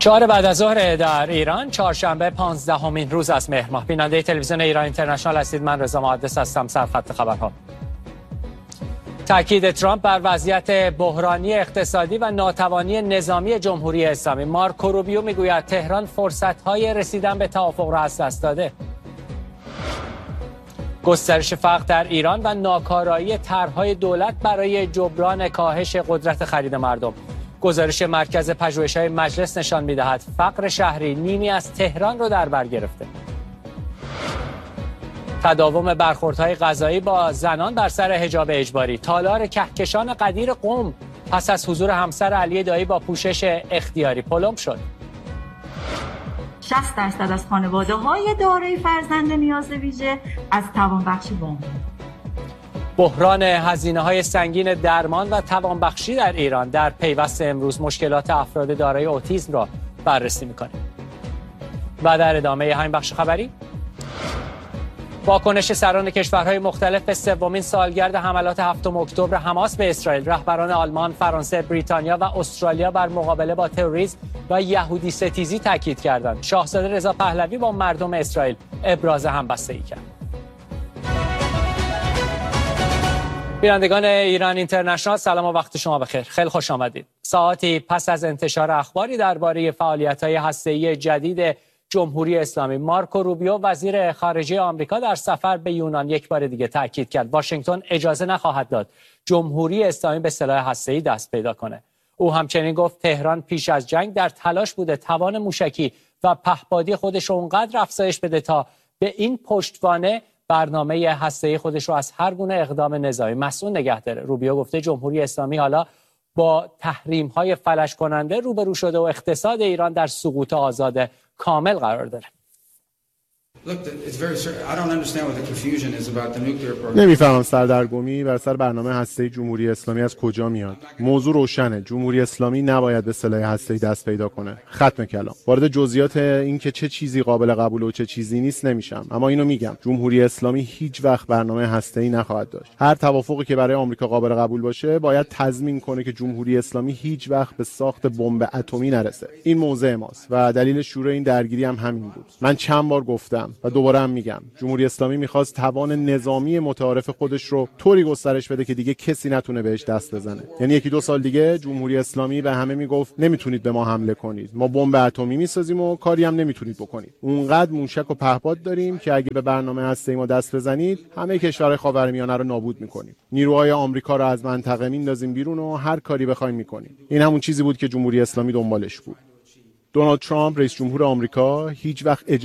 4 بعد از ظهر در ایران، چهارشنبه 15مین روز از مهر ماه. بیننده تلویزیون ایران اینترنشنال هستید. من رضا محدث هستم. سرخط خبرها. تاکید ترامپ بر وضعیت بحرانی اقتصادی و ناتوانی نظامی جمهوری اسلامی. مارکو روبیو میگوید تهران فرصت‌های رسیدن به توافق را از دست داده. گسترش فقر در ایران و ناکارایی طرح‌های دولت برای جبران کاهش قدرت خرید مردم. گزارش مرکز پژوهش‌های مجلس نشان می‌دهد فقر شهری نیمی از تهران را در بر گرفته. تداوم برخوردهای قضایی با زنان بر سر حجاب اجباری. تالار کهکشان قدیر قم پس از حضور همسر علی دایی با پوشش اختیاری پلم شد. 60% از خانواده‌های دارای فرزند نیاز ویژه از توانبخشی وام. بحران هزینه‌های سنگین درمان و توانبخشی در ایران. در پیوست امروز مشکلات افراد دارای اوتیسم را بررسی می‌کنیم. و در ادامه همین بخش خبری، واکنش سران کشورهای مختلف به سومین سالگرد حملات 7 اکتبر حماس به اسرائیل. رهبران آلمان، فرانسه، بریتانیا و استرالیا بر مقابله با تروریسم و یهودی ستیزی تاکید کردند. شاهزاده رضا پهلوی با مردم اسرائیل ابراز همبستگی کرد. بینندگان ایران اینترنشنال، سلام و وقت شما بخیر. خیلی خوش آمدید. ساعتی پس از انتشار اخباری درباره فعالیت‌های هسته‌ای جدید جمهوری اسلامی، مارکو روبیو وزیر خارجه آمریکا در سفر به یونان یک بار دیگه تاکید کرد واشنگتن اجازه نخواهد داد جمهوری اسلامی به سلاح هسته‌ای دست پیدا کنه. او همچنین گفت تهران پیش از جنگ در تلاش بوده توان موشکی و پهپادی خودش رو اونقدر افزایش بده تا به این پشتوانه برنامه هسته‌ای خودش رو از هر گونه اقدام نظامی مسئول نگه داره. روبیو گفته جمهوری اسلامی حالا با تحریم‌های فلج کننده روبرو شده و اقتصاد ایران در سقوط آزاد کامل قرار داره. نمیفهمم سردرگمی بر سر برنامه هسته‌ای جمهوری اسلامی از کجا میاد. موضوع روشنه. جمهوری اسلامی نباید به سلاح هسته‌ای دست پیدا کنه. ختم کلام. وارد جزئیات این که چه چیزی قابل قبول و چه چیزی نیست نمیشم، اما اینو میگم جمهوری اسلامی هیچ وقت برنامه هسته‌ای نخواهد داشت. هر توافقی که برای آمریکا قابل قبول باشه باید تضمین کنه که جمهوری اسلامی هیچ وقت به ساخت بمب اتمی نرسه. این موضع ماست و دلیل شروع این درگیری هم همین بود. من چند بار گفتم و دوباره هم میگم جمهوری اسلامی میخواست توان نظامی متعارف خودش رو طوری گسترش بده که دیگه کسی نتونه بهش دست بزنه. یعنی 1-2 سال دیگه جمهوری اسلامی به همه میگفت نمیتونید به ما حمله کنید، ما بمب اتمی میسازیم و کاری هم نمیتونید بکنید. اونقدر موشک و پهپاد داریم که اگه به برنامه هسته‌ای ما دست بزنید همه کشورهای خاورمیانه رو نابود میکنیم. نیروهای آمریکا رو از منطقه میندازیم بیرون و هر کاری بخوایم میکنیم. این همون چیزی بود که جمهوری اسلامی دنبالش بود. دونالد ترامپ رئیس جمهور آمریکا هیچ وقت